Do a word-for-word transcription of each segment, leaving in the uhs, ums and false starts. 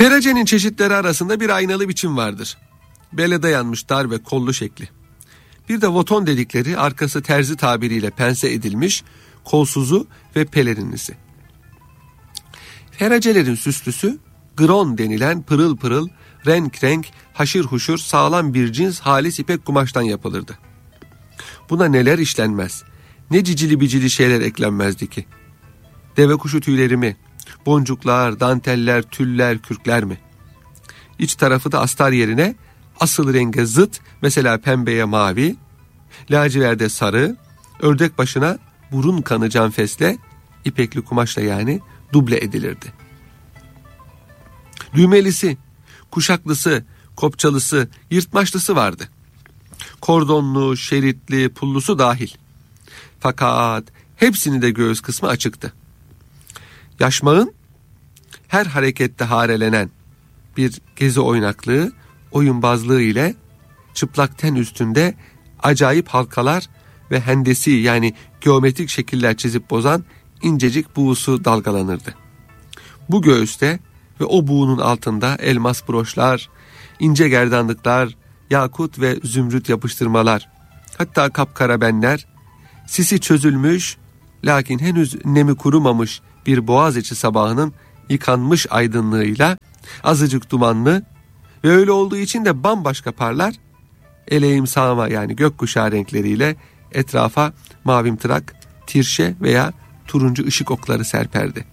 Ferecenin çeşitleri arasında bir aynalı biçim vardır. Bele dayanmış dar ve kollu şekli. Bir de voton dedikleri arkası terzi tabiriyle pense edilmiş kolsuzu ve pelerinlisi. Ferecelerin süslüsü gron denilen pırıl pırıl, renk renk, haşır huşur sağlam bir cins halis ipek kumaştan yapılırdı. Buna neler işlenmez, ne cicili bicili şeyler eklenmezdi ki. Deve kuşu tüyleri mi, boncuklar, danteller, tüller, kürkler mi? İç tarafı da astar yerine asıl renge zıt, mesela pembeye mavi, laciverde sarı, ördek başına burun kanı canfesle, ipekli kumaşla yani duble edilirdi. Düğmelisi, kuşaklısı, kopçalısı, yırtmaçlısı vardı. Kordonlu, şeritli, pullusu dahil. Fakat hepsinin de göğüs kısmı açıktı. Yaşmağın her harekette harelenen bir gezi oynaklığı, oyunbazlığı ile çıplak ten üstünde acayip halkalar ve hendesi yani geometrik şekiller çizip bozan incecik buğusu dalgalanırdı. Bu göğüste ve o buğunun altında elmas broşlar, ince gerdanlıklar, yakut ve zümrüt yapıştırmalar, hatta kapkara benler, sisi çözülmüş lakin henüz nemi kurumamış bir boğaziçi sabahının yıkanmış aydınlığıyla azıcık dumanlı ve öyle olduğu için de bambaşka parlar, eleğim sağma yani gökkuşağı renkleriyle etrafa mavimtırak, tirşe veya turuncu ışık okları serperdi.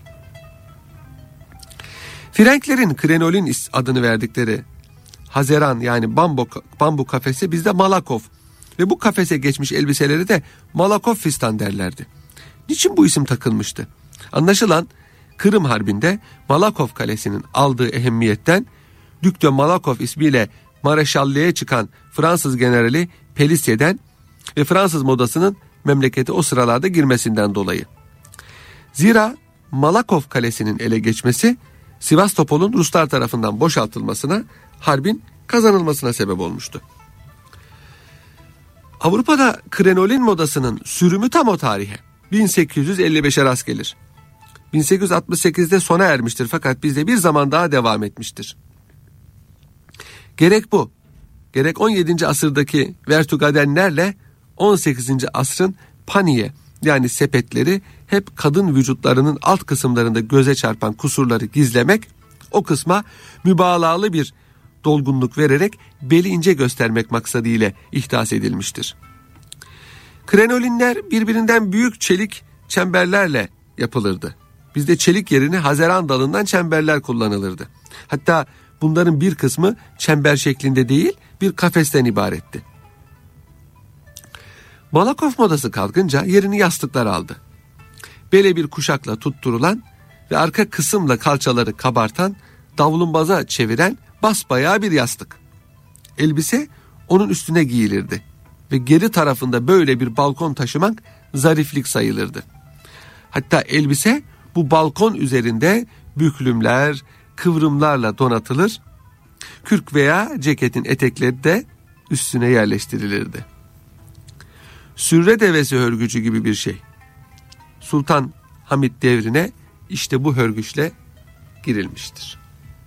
Frenklerin krenolin adını verdikleri hazeran yani bambu, bambu kafesi bizde malakov ve bu kafese geçmiş elbiseleri de malakov fistan derlerdi. Niçin bu isim takılmıştı? Anlaşılan Kırım Harbi'nde Malakov Kalesi'nin aldığı ehemmiyetten Duc de Malakov ismiyle mareşalliğe çıkan Fransız generali Pelissier'den ve Fransız modasının memlekete o sıralarda girmesinden dolayı. Zira Malakov Kalesi'nin ele geçmesi Sivastopol'un Ruslar tarafından boşaltılmasına, harbin kazanılmasına sebep olmuştu. Avrupa'da krenolin modasının sürümü tam o tarihe bin sekiz yüz elli beşe rast gelir. bin sekiz yüz altmış sekizde sona ermiştir fakat bizde bir zaman daha devam etmiştir. Gerek bu, gerek on yedinci asırdaki vertugadenlerle on sekizinci asrın paniye yani sepetleri hep kadın vücutlarının alt kısımlarında göze çarpan kusurları gizlemek, o kısma mübalağalı bir dolgunluk vererek beli ince göstermek maksadıyla ihdas edilmiştir. Krenolinler birbirinden büyük çelik çemberlerle yapılırdı. Bizde çelik yerine hazeran dalından çemberler kullanılırdı. Hatta bunların bir kısmı çember şeklinde değil bir kafesten ibaretti. Malakov modası kalkınca yerini yastıklar aldı. Bele bir kuşakla tutturulan ve arka kısımla kalçaları kabartan, davlumbaza çeviren basbayağı bir yastık. Elbise onun üstüne giyilirdi ve geri tarafında böyle bir balkon taşımak zariflik sayılırdı. Hatta elbise bu balkon üzerinde büklümler, kıvrımlarla donatılır, kürk veya ceketin etekleri de üstüne yerleştirilirdi. Sürre devesi hörgücü gibi bir şey. Sultan Hamid devrine işte bu hörgüçle girilmiştir.